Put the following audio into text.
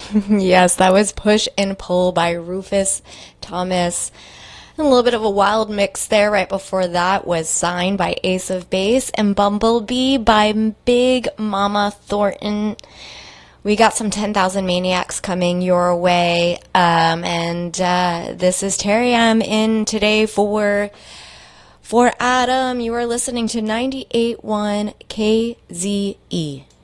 Yes, that was Push and Pull by Rufus Thomas. And a little bit of a wild mix there. Right before that was Signed by Ace of Base and Bumblebee by Big Mama Thornton. We got some 10,000 Maniacs coming your way. And this is Terry. I'm in today for Adam. You are listening to 98.1 KZE.